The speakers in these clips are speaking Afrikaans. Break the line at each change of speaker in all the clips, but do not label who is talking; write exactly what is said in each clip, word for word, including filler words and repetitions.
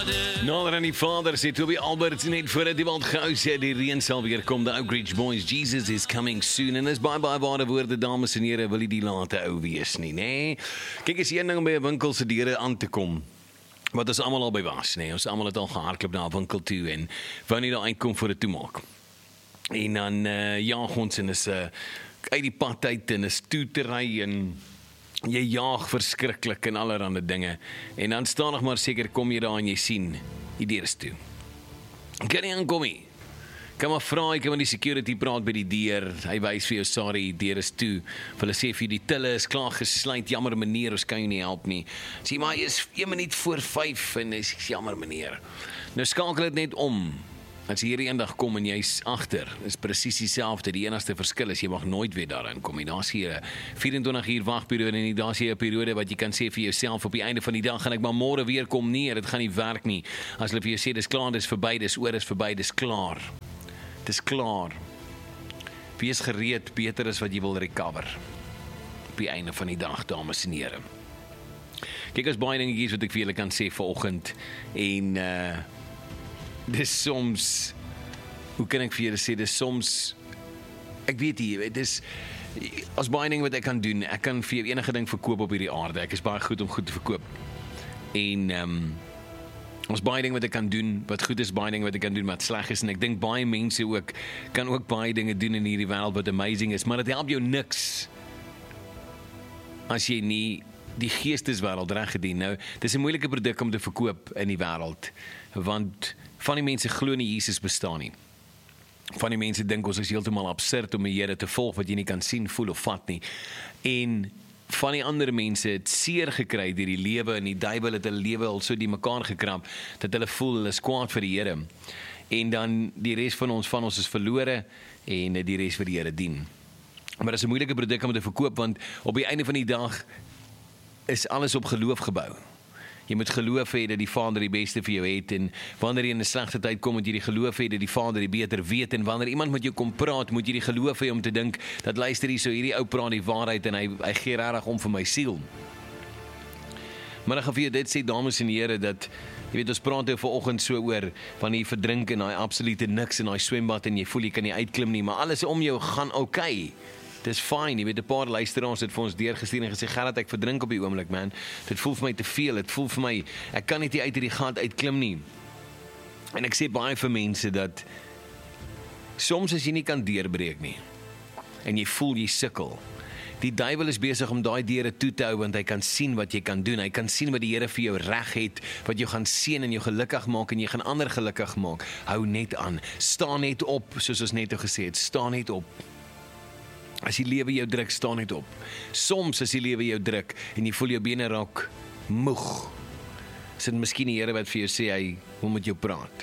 Nader aan die Vader, sê Toby Alberts net voordat die wand gehou sê, die reën sal weer kom, the Oak Ridge Boys, Jesus is coming soon, en is baie, baie ware woorde, dames en heren, wil jy die late ou wees nie, nee? Kyk, is een ding om by 'n winkel se deure aan te kom, wat ons allemaal al by was, nee? Ons allemaal het al gehardloop na 'n winkel toe, en wou nie daar uitkom voor dit toemaak. En dan, uh, jaag ons, en is uh, uit die pad uit, en is toe te ry, en jy jaag verskriklik en allerhande dinge. En dan stadig maar seker kom jy daar en jy sien, die deur is toe. Kan nie aankom nie. Kan maar vra, ek kan met die security praat by die deur. Hy wys vir jou, sorry, die deur is toe. Hulle sê vir die tille is klaar gesluit. Jammer meneer, ons kan jou nie help nie. Sê maar, jy is een minuut voor vyf en is jammer meneer. Nou skakel dit net om. As jy hierdie eendag kom en jy's agter, is presies dieselfde. Die enigste verskil is jy mag nooit weer daarin kom nie. Daar's hier 'n vyf-en-twintig uur wagperiode en daar's hier 'n periode wat jy kan sê vir jouself op die einde van die dag gaan ek maar môre weer kom. Nee, dit gaan nie werk nie. As hulle vir jou sê dis klaar, dis verby, dis oor, dis verby, dis klaar. Dis klaar. Wees gereed, beter is wat jy wil recover. Op die einde van die dag, dames en here. Kyk, as baie dingetjies wat ek vir julle kan sê vanoggend en uh dis soms, hoe kan ek vir julle sê, dis soms, ek weet nie, dis, as baie ding wat ek kan doen, ek kan vir enige ding verkoop op hierdie aarde, ek is baie goed om goed te verkoop, en, um, ons baie ding wat ek kan doen, wat goed is, baie ding wat ek kan doen, wat sleg is, en ek dink baie mense ook, kan ook baie dinge doen in hierdie wêreld wat amazing is, maar dit help jou niks, as jy nie die geesteswêreld reg gedien. Nou, dis 'n moeilike produk om te verkoop in die wêreld, want van die mense glo nie Jesus bestaan nie. Van die mense dink ons is heeltemal absurd om die Here te volg wat jy nie kan sien, voel of vat nie. En van die ander mense het seer gekry deur die lewe en die duiwel het hulle lewe al so die mekaar gekrap dat hulle voel hulle is kwaad vir die Here. En dan die res van ons van ons is verlore en die res vir die Here dien. Maar dit is 'n moeilike produk om te verkoop want op die einde van die dag is alles op geloof gebou. Jy moet geloof hê dat die Vader die beste vir jou het en wanneer jy in 'n slegte tyd kom, moet jy die geloof hê dat die Vader die beter weet en wanneer iemand met jou kom praat, moet jy die geloof hê om te dink dat luister hier so hierdie ou praat die waarheid en hy hy gee regtig om vir my siel. Maar ek gaan vir jou dit sê, dames en here, dat jy weet ons praat nou vanoggend so oor wanneer jy verdrink in daai absolute niks in daai swembad en jy voel jy kan nie uitklim nie, maar alles om jou gaan oukei. Dis fine, jy weet, 'n paar luisteraars het vir ons deurgestuur en gesê, Gerard, ek verdrink op die oomblik, man. Dit voel vir my te veel, dit voel vir my, ek kan nie uit hierdie gat uitklim nie. En ek sê baie vir mense dat, soms as jy nie kan deurbreek nie, en jy voel jy sukkel, die duiwel is besig om daai deure toe te hou, want hy kan sien wat jy kan doen, hy kan sien wat die Here vir jou reg het, wat jou gaan seën en jou gelukkig maak, en jy gaan ander gelukkig maak. Hou net aan, staan net op, soos ons net gesê het, staan net op. As die lewe jou druk, staan net op. Soms as die lewe jou druk en jy voel jou bene raak moeg, is dit miskien die Here wat vir jou sê hy wil met jou praat.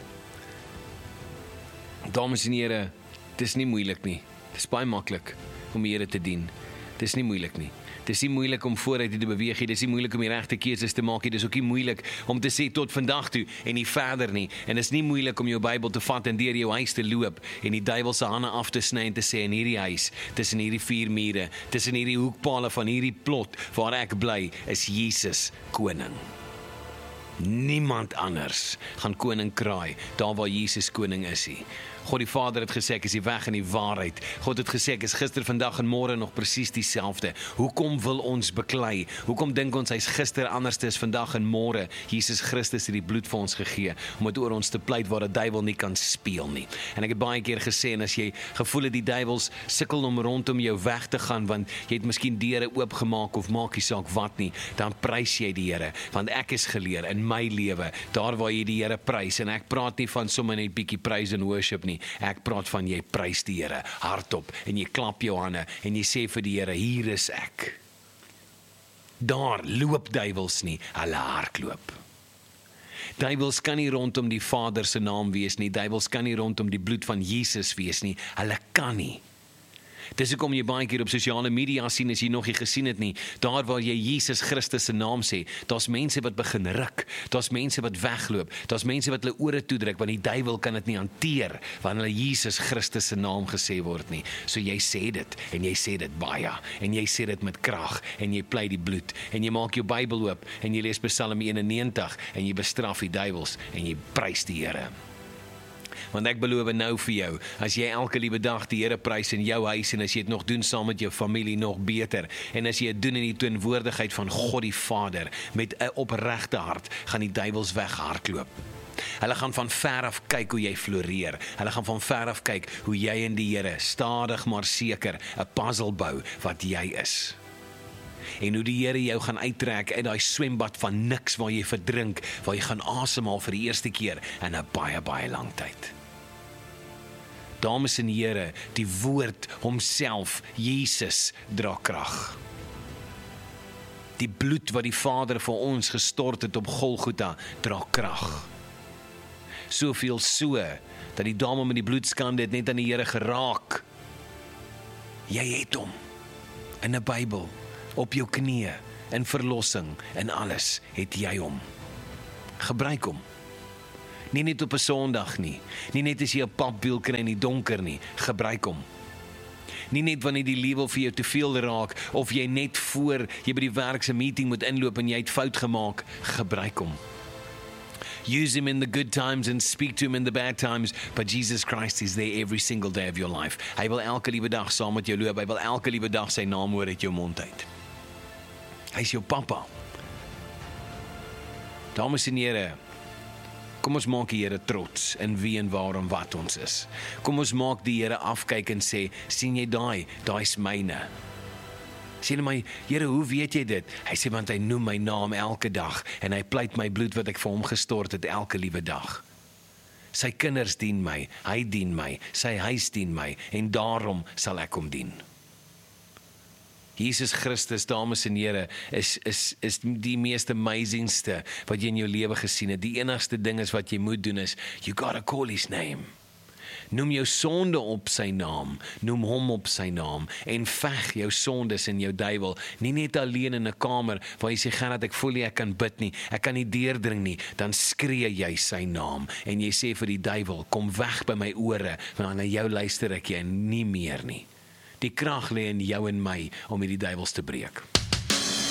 Dames en here, dit is nie moeilik nie. Dit is baie maklik om die Here te dien. Dit is nie moeilik nie. Dit is nie moeilik om vooruit te beweeg nie. Dit is nie moeilik om die regte keuses te maak nie. Dit is ook nie moeilik om te sê tot vandag toe en nie verder nie. En dit is nie moeilik om jou Bybel te vat en deur jou huis te loop en die duiwel se hande af te sny en te sê in hierdie huis, tussen hierdie vier mure, tussen hierdie hoekpale van hierdie plot waar ek bly, is Jesus koning. Niemand anders gaan koning kraai daar waar Jesus koning is nie. God die Vader het gesê ek is die weg en die waarheid. God het gesê ek is gister, vandag en môre nog presies dieselfde. Hoekom wil ons beklei? Hoekom dink ons hy's gister anders is vandag en môre? Jesus Christus het die bloed vir ons gegee om dit oor ons te pleit waar die duiwel nie kan speel nie. En ek het baie keer gesê en as jy gevoel het die duiwels sukkel om rondom jou weg te gaan want jy het miskien deure oopgemaak of maak nie saak wat nie, dan prys jy die Here want ek is geleer in my lewe daar waar jy die Here prys en ek praat nie van sommer net bietjie praise and worship nie. Ek praat van jy prys die Here hardop en jy klap jou hande en jy sê vir die Here, hier is ek. Daar loop duiwels nie, hulle hardloop. Duiwels kan nie rondom die Vader se naam wees nie, duiwels kan nie rondom die bloed van Jesus wees nie, hulle kan nie. Dis hoekom jy baie keer op sosiale media sien as jy nog nie gesien het nie, daar waar jy Jesus Christus se naam sê, daar's mense wat begin ruk, daar's mense wat wegloop, daar's mense wat hulle ore toedruk, want die duiwel kan dit nie hanteer, wanneer hulle Jesus Christus se naam gesê word nie. So jy sê dit, en jy sê dit baie, en jy sê dit met krag, en jy pleit die bloed, en jy maak jou Bybel oop, en jy lees Psalm eenennegentig, en jy bestraf die duiwels, en jy prys die Here. Want ek beloof nou vir jou, as jy elke liewe dag die Here prys in jou huis, en as jy dit nog doen saam met jou familie, nog beter, en as jy dit doen in die teenwoordigheid van God die Vader, met 'n opregte hart, gaan die duiwels weghardloop. Hulle gaan van ver af kyk hoe jy floreer, hulle gaan van ver af kyk hoe jy in die Here, stadig maar seker, 'n puzzle bou, wat jy is. En hoe die Here jou gaan uittrek uit daai swembad van niks waar jy verdrink, waar jy gaan asemhaal vir die eerste keer in 'n baie, baie lang tyd. Dames en here, die woord homself, Jesus, dra krag. Die bloed wat die Vader vir ons gestort het op Golgotha, dra krag. Soveel so, dat die dame met die bloedskande het net aan die Here geraak. Jy het hom, in 'n Bybel, op jou knieë, in verlossing, in alles, het jy hom. Gebruik hom. Nie net op 'n Sondag nie, nie net as jy 'n papwiel kry in die donker nie, gebruik hom. Nie net wanneer die lewe vir jou te veel raak, of jy net voor jy by die werk se meeting moet inloop en jy het fout gemaak, gebruik hom. Use him in the good times and speak to him in the bad times, but Jesus Christ is there every single day of your life. Hy wil elke liewe dag saam met jou loop, hy wil elke liewe dag sy naam hoor uit jou mond uit. Hy is jou papa. Dames en here, kom ons maak die Here trots in wie en waarom wat ons is. Kom ons maak die Here afkyk en sê, sien jy daai, daai is myne. Sê my, Here, hoe weet jy dit? Hy sê, want hy noem my naam elke dag, en hy pleit my bloed wat ek vir hom gestort het elke liewe dag. Sy kinders dien my, hy dien my, sy huis dien my, en daarom sal ek hom dien. Jesus Christus, dames en here, is, is, is die meest amazingste wat jy in jou lewe gesien het. Die enigste ding is wat jy moet doen is, you gotta call his name. Noem jou sonde op sy naam, noem hom op sy naam, en veg jou sondes en jou duiwel, nie net alleen in 'n kamer, waar jy sê, Gerard, ek voel nie ek kan bid nie, ek kan nie deurdring nie, dan skree jy sy naam, en jy sê vir die duiwel, kom weg by my ore, want na jou luister ek jy nie meer nie. Die krag lê in jou en my, om hierdie duiwels te breek.